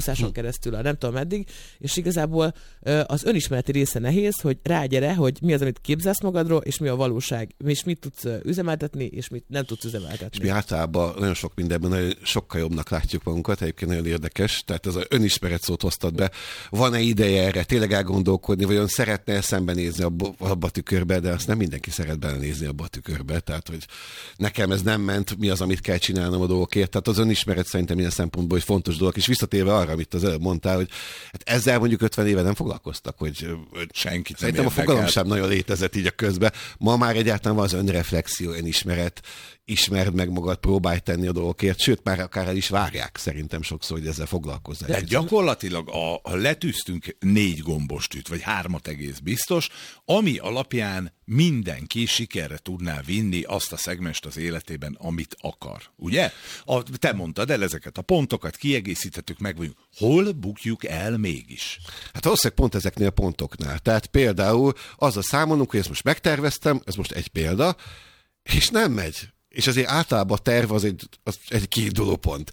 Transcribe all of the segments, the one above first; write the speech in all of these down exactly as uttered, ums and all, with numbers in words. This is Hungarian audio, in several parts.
úszáson keresztül a nem tudom meddig, és igazából az önismereti része nehéz, hogy rágyere, hogy mi az, amit képzelsz magadról, és mi a valóság, és mit tudsz üzemeltetni, és mit nem tudsz üzemeltetni. És mi általában nagyon sok mindenben nagyon sokkal jobbnak látjuk magunkat, egyébként nagyon érdekes, tehát ez az önismeret szót hoztad be. Van-e ideje erre tényleg elgondolkodni, vagy ön szeretne szembenézni abba, abba a tükörbe, de azt nem mindenki szeret belenézni abba a tükörbe, tehát hogy nekem ez nem ment, mi az, amit kell csinálnom a dolgokért. Tehát az önismeret szerintem ilyen szempontból egy fontos dolog, és visszatérve arra, amit az előbb mondtál, hogy hát ezzel mondjuk ötven éve nem foglalkoztak, hogy senkit szerintem a fogalom sem nagyon létezett így a közben. Ma már egyáltalán van az önreflexió, önismeret, ismerd meg magad, próbálj tenni a dolgokért, sőt, már akár el is várják szerintem sokszor, hogy ezzel foglalkozzál. De gyakorlatilag a, a letűztünk négy gombostűt, vagy hármat egész biztos, ami alapján mindenki sikerre tudná vinni azt a szegmest az életében, amit akar. Ugye? A, te mondtad el ezeket a pontokat, kiegészíthetük meg, vagyunk. Hol bukjuk el mégis? Hát valószínűleg pont ezeknél a pontoknál. Tehát például azzal számolunk, hogy ezt most megterveztem, ez most egy példa, és nem megy. És azért általában a terv az egy, az egy kiinduló pont.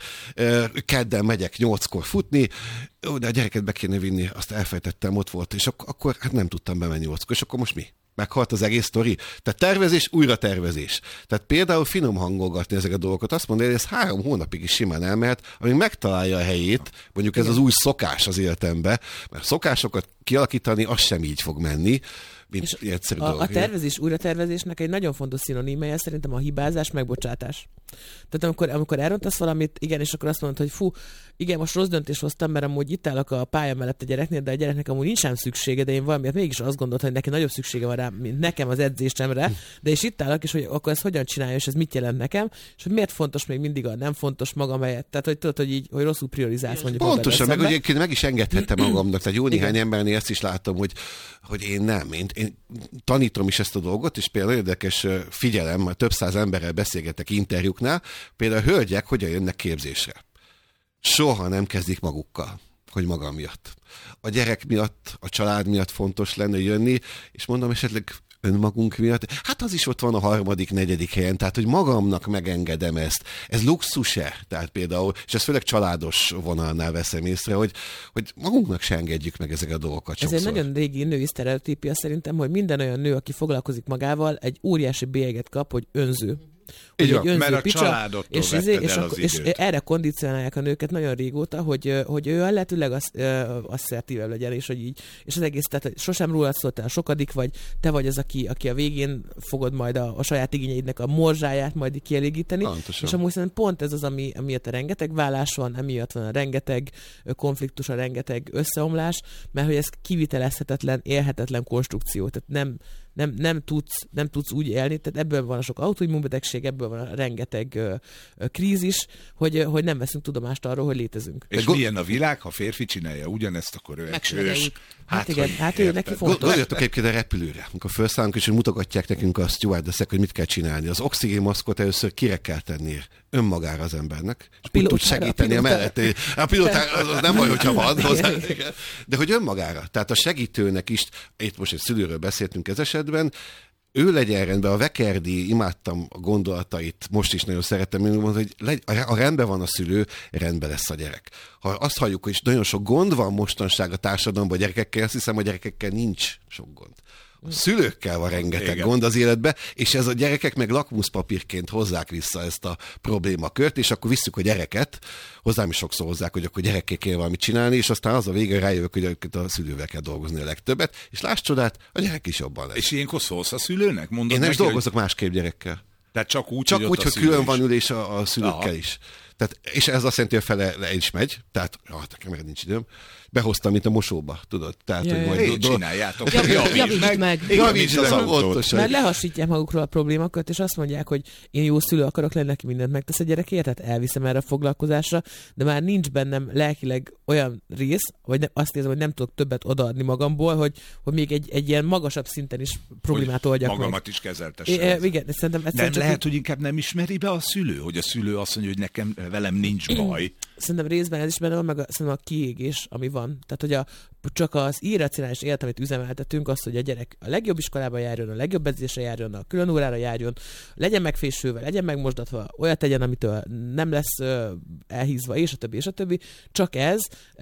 Kedden megyek nyolckor futni, de a gyereket be kéne vinni, azt elfelejtettem, ott volt, és akkor, akkor hát nem tudtam bemenni nyolckor, és akkor most mi? Meghalt az egész sztori. Tehát tervezés, újra tervezés. Tehát például finom hangolgatni ezeket a dolgokat, azt mondani, hogy ez három hónapig is simán elmehet, amíg megtalálja a helyét, mondjuk ez az új szokás az életembe, mert szokásokat kialakítani, az sem így fog menni, mint egyszerű a, dolog. A tervezés, újratervezésnek egy nagyon fontos szinonimája szerintem a hibázás, megbocsátás. Tehát amikor, amikor elrontasz valamit, igen, és akkor azt mondod, hogy fú, igen, most rossz döntést hoztam, mert amúgy itt állok a pálya mellett a gyereknél, de a gyereknek amúgy nincs sem szüksége, de én valamiért mégis azt gondoltam, hogy neki nagyobb szüksége van rám, mint nekem az edzésemre, de és itt állok, és hogy akkor ezt hogyan csinálja, és ez mit jelent nekem, és hogy miért fontos még mindig a nem fontos magam helyett. Tehát, hogy tudod, hogy így, hogy rosszul priorizálsz mondjuk. Pontosan, meg hogy én meg is engedhettem magamnak, tehát jó néhány embernél ezt is látom, hogy, hogy én nem. Én, én tanítom is ezt a dolgot, és például érdekes figyelem, mert több száz emberrel beszélgetek interjúknál, például a hölgyek hogyan jönnek képzésre. Soha nem kezdik magukkal, hogy magam miatt. A gyerek miatt, a család miatt fontos lenne jönni, és mondom esetleg önmagunk miatt. Hát az is ott van a harmadik, negyedik helyen, tehát hogy magamnak megengedem ezt. Ez luxus-e? Tehát például, és ezt főleg családos vonalnál veszem észre, hogy, hogy magunknak se engedjük meg ezeket a dolgokat sokszor. Ez egy nagyon régi női sztereotípia szerintem, hogy minden olyan nő, aki foglalkozik magával, egy óriási bélyeget kap, hogy önző. Így van, mert a családottól és, és, és, el az és erre kondicionálják a nőket nagyon régóta, hogy, hogy ő lehetőleg asszertívebb legyen, és hogy így, és az egész, tehát sosem rólad szóltál, sokadik vagy, te vagy az, aki, aki a végén fogod majd a, a saját igényeidnek a morzsáját majd kielégíteni, Pontosan. És amúgy szerintem pont ez az, ami, amiatt a rengeteg vállás van, emiatt van a rengeteg konfliktus, a rengeteg összeomlás, mert hogy ez kivitelezhetetlen, élhetetlen konstrukció, tehát nem Nem, nem, tudsz, nem tudsz úgy élni, tehát ebből van a sok autoimmunbetegség, ebből van a rengeteg ö, ö, krízis, hogy, hogy nem veszünk tudomást arról, hogy létezünk. És go- milyen a világ, ha férfi csinálja ugyanezt, akkor ő egy hős. Hát, hát igen, hát ő neki fontos. Gondoljatok egyébként a repülőre, amikor felszállunk, és mutogatják nekünk a stewardessek, hogy mit kell csinálni. Az oxigénmaszkot először kire kell tenni önmagára az embernek, és úgy tud segíteni a mellett. A pilótára az, az nem baj, hogyha van hozzá. De hogy önmagára. Tehát a segítőnek is, itt most egy szülőről beszéltünk ez esetben, ő legyen rendben, a Vekerdi, imádtam a gondolatait, most is nagyon szeretem, mondani, hogy legy, a rendben van a szülő, rendben lesz a gyerek. Ha azt halljuk, hogy nagyon sok gond van mostanság a társadalomban a gyerekekkel, azt hiszem, a gyerekekkel nincs sok gond. A szülőkkel van rengeteg Igen. gond az életbe, és ez a gyerekek meg lakmuszpapírként hozzák vissza ezt a problémakört, és akkor visszük a gyereket, hozzám is sokszor hozzák, hogy akkor gyerekkel kell valamit csinálni, és aztán az a vége rájövök, hogy a szülővel kell dolgozni a legtöbbet, és láss csodát, a gyerek is jobban lesz. És ilyenkor szólsz a szülőnek? Mondod Én nem is neki, dolgozok hogy... másképp gyerekkel. Tehát csak úgy, csak hogy, úgy, hogy külön van ülés a, a szülőkkel Aha. is. Tehát, és ez azt jelenti, hogy a fele le is megy, tehát, ah, nekem meg nincs időm. Behoztam, mint a mosóba, tudod? Tehát, ja, hogy majd do- do- csináljátok. Javítsd meg. meg. Javítsd az autót. Mert lehasítják magukról a problémákat, és azt mondják, hogy én jó szülő akarok lenni, neki mindent megtesz a gyerekért, tehát elviszem erre a foglalkozásra, de már nincs bennem lelkileg olyan rész, vagy ne, azt érzem, hogy nem tudok többet odaadni magamból, hogy, hogy még egy, egy ilyen magasabb szinten is problémát oldjak meg. Magamat is kezeltessem. É, igen, szerintem nem lehet, így... hogy inkább nem ismeri be a szülő, hogy a szülő azt mondja, hogy nekem velem nincs baj. Szerintem részben ez is benne van, meg a, szerintem a kiégés, ami van. Tehát, hogy a, csak az irracionális élet, amit üzemeltetünk, az, hogy a gyerek a legjobb iskolába járjon, a legjobb edzésre járjon, a külön órára járjon, legyen megfésülve, legyen megmosdatva, olyat tegyen, amitől nem lesz uh, elhízva, és a többi, és a többi. Csak ez,